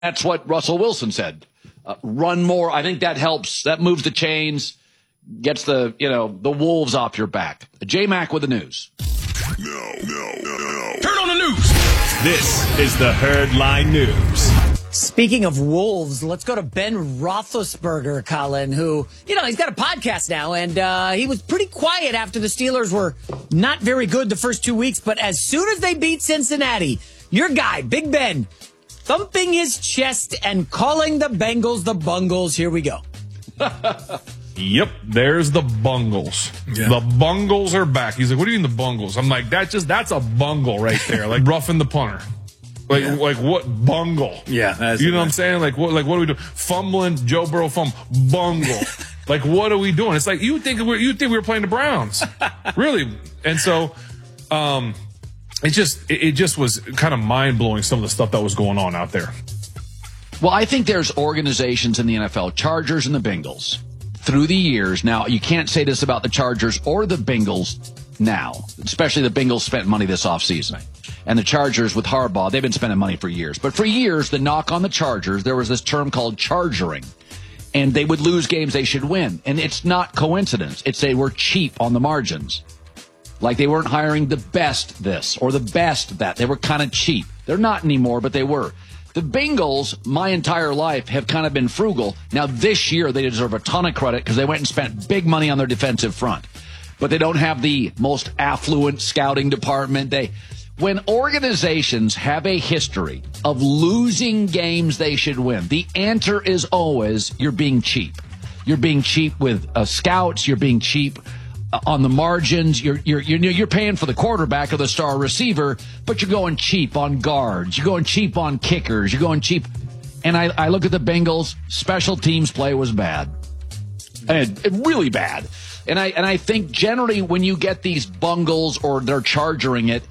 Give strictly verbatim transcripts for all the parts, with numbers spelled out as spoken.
That's what Russell Wilson said. Uh, run more. I think that helps. That moves the chains, gets the, you know, the wolves off your back. J-Mac with the news. No, no, no, no. Turn on the news. This is the Herd Line News. Speaking of wolves, let's go to Ben Roethlisberger, Colin, who, you know, he's got a podcast now, and uh, he was pretty quiet after the Steelers were not very good the first two weeks. But as soon as they beat Cincinnati, your guy, Big Ben, thumping his chest and calling the Bengals the Bungles. Here we go. Yep, there's the Bungles. Yeah. The Bungles are back. He's like, what do you mean the Bungles? I'm like, that just that's a bungle right there, like roughing the punter. Like, yeah. like what bungle? Yeah, you know what I'm saying? Like, what? Like, what are we doing? Fumbling, Joe Burrow fumble, bungle. Like, what are we doing? It's like you think we you think we were playing the Browns, really? And so, um, it just it, it just was kind of mind blowing some of the stuff that was going on out there. Well, I think there's organizations in the N F L, Chargers and the Bengals, through the years. Now, you can't say this about the Chargers or the Bengals now, especially the Bengals spent money this offseason. And the Chargers with Harbaugh, they've been spending money for years. But for years, the knock on the Chargers, there was this term called chargering. And they would lose games they should win. And it's not coincidence. It's they were cheap on the margins. Like they weren't hiring the best this or the best that. They were kind of cheap. They're not anymore, but they were. The Bengals, my entire life, have kind of been frugal. Now, this year, they deserve a ton of credit because they went and spent big money on their defensive front. But they don't have the most affluent scouting department. They... When organizations have a history of losing games they should win, the answer is always you're being cheap. You're being cheap with uh, scouts. You're being cheap uh, on the margins. You're, you're, you're, you're paying for the quarterback or the star receiver, but you're going cheap on guards. You're going cheap on kickers. You're going cheap. And I, I look at the Bengals. Special teams play was bad. And really bad. And I, and I think generally when you get these bungles or they're chargering it,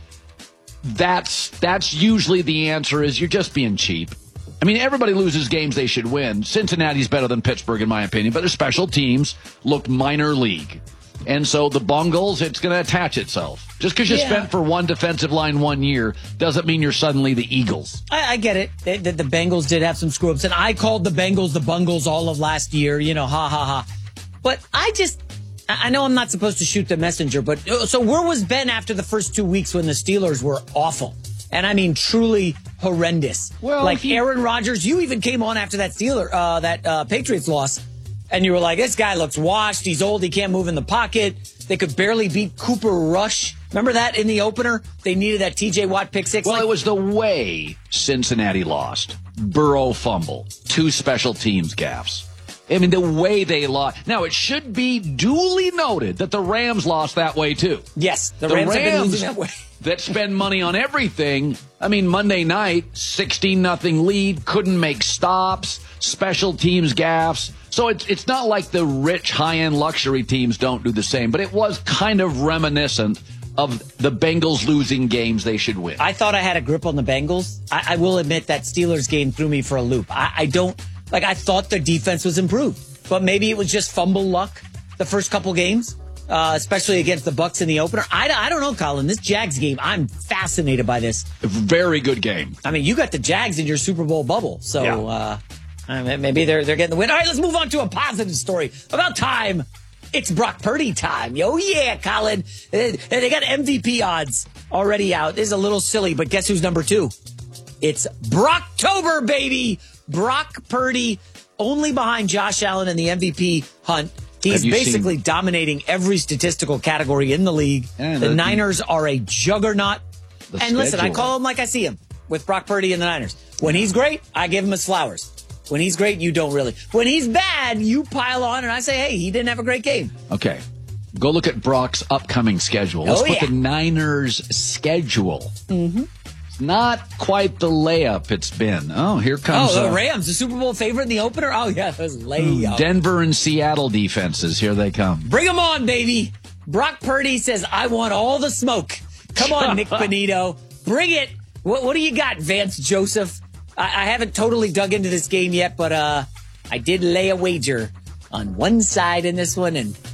That's that's usually the answer is you're just being cheap. I mean, everybody loses games they should win. Cincinnati's better than Pittsburgh, in my opinion, but their special teams looked minor league. And so the Bungles, it's going to attach itself. Just because you yeah. spent for one defensive line one year doesn't mean you're suddenly the Eagles. I, I get it. The, the, the Bengals did have some screw-ups, and I called the Bengals the Bungles all of last year, you know, ha, ha, ha. But I just... I know I'm not supposed to shoot the messenger, but so where was Ben after the first two weeks when the Steelers were awful? And I mean, truly horrendous. Well, like he, Aaron Rodgers, you even came on after that Steeler, uh, that uh, Patriots loss, and you were like, this guy looks washed. He's old. He can't move in the pocket. They could barely beat Cooper Rush. Remember that in the opener? They needed that T J Watt pick six. Well, like, it was the way Cincinnati lost. Burrow fumble, two special teams gaffes. I mean, the way they lost. Now, it should be duly noted that the Rams lost that way, too. Yes, the, the Rams, Rams have been losing that way. that spend money on everything. I mean, Monday night, sixteen nothing lead, couldn't make stops, special teams gaffes. So it's, it's not like the rich, high-end luxury teams don't do the same, but it was kind of reminiscent of the Bengals losing games they should win. I thought I had a grip on the Bengals. I, I will admit that Steelers game threw me for a loop. I, I don't... Like, I thought their defense was improved, but maybe it was just fumble luck the first couple games, uh, especially against the Bucs in the opener. I, I don't know, Colin. This Jags game, I'm fascinated by this. Very good game. I mean, you got the Jags in your Super Bowl bubble, so yeah. uh, I mean, maybe they're they're getting the win. All right, let's move on to a positive story. About time. It's Brock Purdy time. Oh, yeah, Colin. They got M V P odds already out. This is a little silly, but guess who's number two? It's Brocktober, baby. Brock Purdy, only behind Josh Allen in the M V P hunt. He's basically seen... dominating every statistical category in the league. Yeah, the, the Niners are a juggernaut. And schedule. Listen, I call him like I see him with Brock Purdy and the Niners. When he's great, I give him his flowers. When he's great, you don't really. When he's bad, you pile on and I say, hey, he didn't have a great game. Okay. Go look at Brock's upcoming schedule. Let's oh, put yeah. the Niners' schedule. Mm-hmm. Not quite the layup it's been. Oh, here comes... Oh, the uh, Rams, the Super Bowl favorite in the opener? Oh, yeah, that was layup. Denver and Seattle defenses. Here they come. Bring them on, baby. Brock Purdy says, I want all the smoke. Come on, Nick Benito. Bring it. What, what do you got, Vance Joseph? I, I haven't totally dug into this game yet, but uh, I did lay a wager on one side in this one, and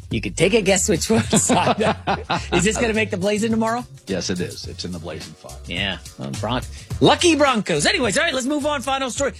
You could take a guess which one side. Is this going to make the Blazing tomorrow? Yes, it is. It's in the Blazing Five. Yeah. Well, Bron- Lucky Broncos. Anyways, all right, let's move on. Final story.